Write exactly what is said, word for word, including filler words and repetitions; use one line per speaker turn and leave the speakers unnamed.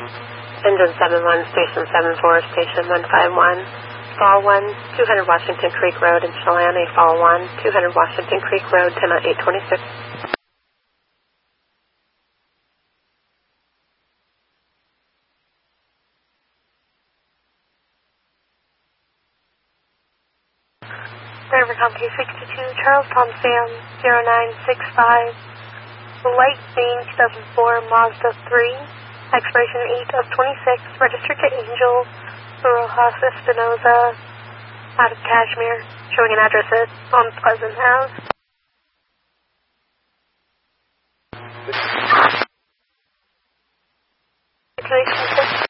Engine seven one, Station seven four, Station one five one. Fall one, two hundred Washington Creek Road in Chelan, Fall one, two hundred Washington Creek Road, ten eight twenty-six. Rivercom K sixty-two, Charles Tom Sam, zero nine six five. Light Bean two thousand four, Mazda three, expiration eight of twenty-six, registered to Angel Rojas Espinoza, out of Kashmir, showing an address at on Pleasant House. Can I